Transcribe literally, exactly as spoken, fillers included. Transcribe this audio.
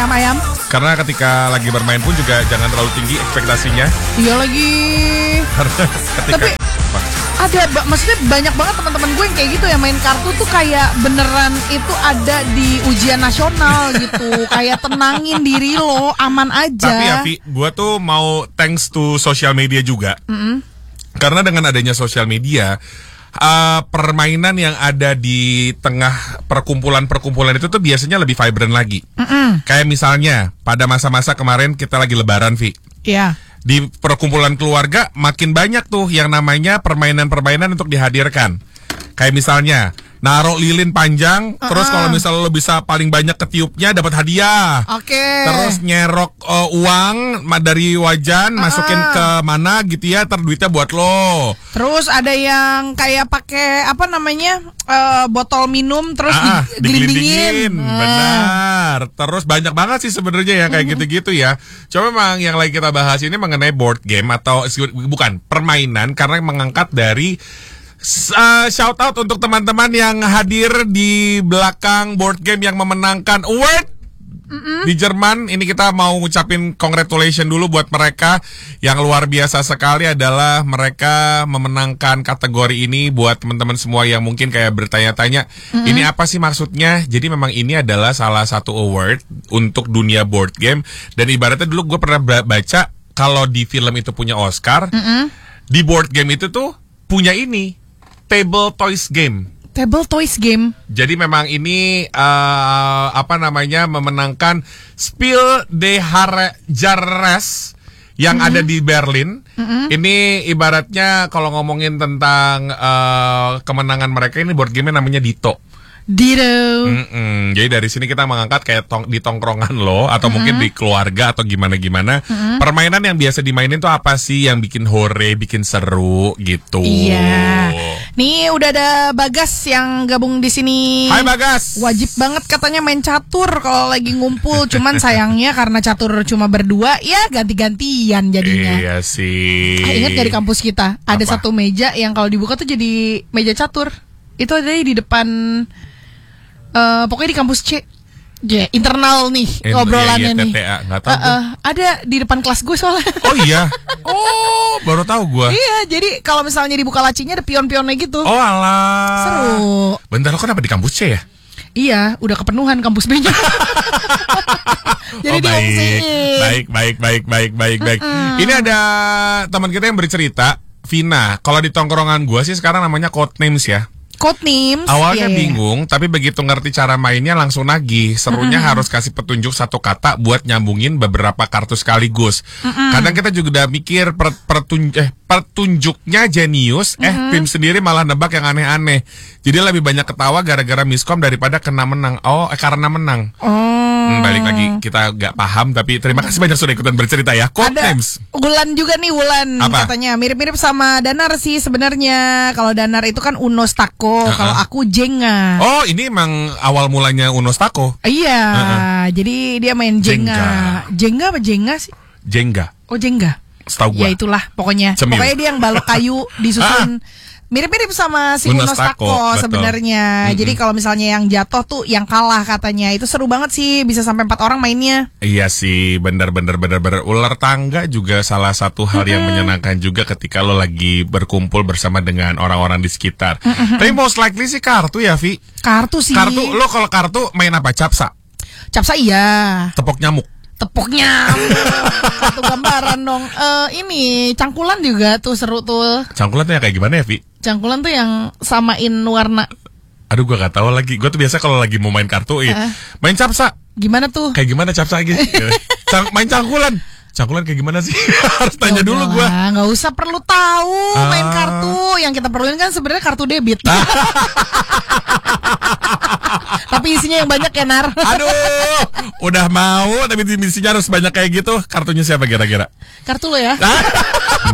ayam-ayam. Karena ketika lagi bermain pun juga jangan terlalu tinggi ekspektasinya. Iya lagi. Karena ketika Tapi ada, maksudnya banyak banget teman-teman gue yang kayak gitu ya, main kartu tuh kayak beneran itu ada di ujian nasional gitu. Kayak tenangin diri lo, aman aja. Tapi ya Vi, gue tuh mau thanks to social media juga. Mm-hmm. Karena dengan adanya social media, uh, permainan yang ada di tengah perkumpulan-perkumpulan itu tuh biasanya lebih vibrant lagi. Mm-hmm. Kayak misalnya pada masa-masa kemarin kita lagi lebaran Vi. Iya. Di perkumpulan keluarga makin banyak tuh yang namanya permainan-permainan untuk dihadirkan. Kayak misalnya naruh lilin panjang, uh-uh. terus kalau misalnya lo bisa paling banyak ketiupnya dapat hadiah. Oke. Okay. Terus nyerok uh, uang dari wajan, uh-uh. masukin ke mana gitu ya, ntar duitnya buat lo. Terus ada yang kayak pakai apa namanya uh, botol minum terus ah, digelindingin. Uh. Benar. Terus banyak banget sih sebenarnya ya kayak uh-huh. gitu-gitu ya. Coba memang yang lagi kita bahas ini mengenai board game atau bukan permainan karena mengangkat dari Uh, shout out untuk teman-teman yang hadir di belakang board game yang memenangkan award mm-hmm. di Jerman. Ini kita mau ngucapin congratulations dulu buat mereka. Yang luar biasa sekali adalah mereka memenangkan kategori ini. Buat teman-teman semua yang mungkin kayak bertanya-tanya, mm-hmm. ini apa sih maksudnya? Jadi memang ini adalah salah satu award untuk dunia board game. Dan ibaratnya dulu gue pernah baca kalau di film itu punya Oscar, mm-hmm. di board game itu tuh punya ini table toys game. Table toys game. Jadi memang ini uh, apa namanya memenangkan Spiel des Jahres yang mm-hmm. ada di Berlin. Mm-hmm. Ini ibaratnya kalau ngomongin tentang uh, kemenangan mereka, ini board game namanya Dito. Dito. Mm-mm. Jadi dari sini kita mengangkat kayak tong- di tongkrongan lo atau mm-hmm. mungkin di keluarga atau gimana-gimana. Mm-hmm. Permainan yang biasa dimainin tuh apa sih yang bikin hore, bikin seru gitu. Iya. Nih udah ada Bagas yang gabung di sini. Hai Bagas. Wajib banget katanya main catur kalau lagi ngumpul. Cuman sayangnya karena catur cuma berdua, ya ganti-gantian jadinya. Iya sih. Ah, ingat gak di kampus kita ada apa? satu meja yang kalau dibuka tuh jadi meja catur. Itu ada di depan. Uh, pokoknya di kampus C, yeah, internal nih In, obrolannya iya, iya, nih. T T A, nggak tahu uh, uh, ada di depan kelas gue soalnya. Oh iya, oh baru tahu gue. Iya, jadi kalau misalnya dibuka lacinya ada pion-pionnya gitu. Oh alah. Seru. Bentar, lo kenapa di kampus C ya? Iya, udah kepenuhan kampus B-nya. Jadi oh, baik, baik, baik, baik, baik, baik, baik. Mm-mm. Ini ada teman kita yang bercerita, Vina. Kalau di tongkrongan gue sih sekarang namanya Codenames ya. Codenames. Awalnya yeah. bingung, tapi begitu ngerti cara mainnya langsung nagih. Serunya mm-hmm. harus kasih petunjuk satu kata buat nyambungin beberapa kartu sekaligus. Mm-hmm. Kadang kita juga udah mikir per, pertun, eh, pertunjuknya jenius, mm-hmm. eh tim sendiri malah nebak yang aneh-aneh. Jadi lebih banyak ketawa gara-gara miskom daripada kena menang. Oh, eh, karena menang. Oh. Hmm, balik lagi kita nggak paham, tapi terima kasih banyak sudah ikutan bercerita ya. Codenames. Wulan juga nih Wulan. Apa? Katanya mirip-mirip sama Danar sih sebenarnya. Kalau Danar itu kan Uno Stako. Uh-uh. Kalau aku Jenga. Oh, ini emang awal mulanya Uno Stako. Iya, uh-uh. Jadi dia main Jenga. Jenga, Jenga apa Jenga sih? Jenga. Oh, Jenga. Setahu gua. Ya itulah pokoknya. Cemil. Pokoknya dia yang balok kayu disusun. Mirip-mirip sama si Uno Stako sebenarnya. Jadi kalau misalnya yang jatuh tuh yang kalah katanya. Itu seru banget sih, bisa sampai empat orang mainnya. Iya sih, benar-benar benar-benar ular tangga juga salah satu hal mm-hmm. yang menyenangkan juga ketika lo lagi berkumpul bersama dengan orang-orang di sekitar. Mm-hmm. Tapi most likely sih kartu ya, Vi. Kartu sih. Kartu, lo kalau kartu main apa? Capsa? Capsa iya. Tepok nyamuk? Tepoknya satu gambaran dong. Uh, ini cangkulan juga tuh seru tuh. Cangkulan tuh yang kayak gimana ya, Vi? Cangkulan tuh yang samain warna. Aduh, gue gak tahu lagi. Gue tuh biasa kalau lagi mau main kartu, ya, uh. main capsa. Gimana tuh? Kayak gimana capsa gitu? Cang- main cangkulan. Cangkulan kayak gimana sih? Harus tanya oh, dulu gue. Nggak usah perlu tahu uh. main kartu. Yang kita perluin kan sebenarnya kartu debit. Tapi isinya yang banyak ya, Nar. Aduh, udah mau tapi isinya harus banyak kayak gitu. Kartunya siapa kira-kira? Kartu lo ya.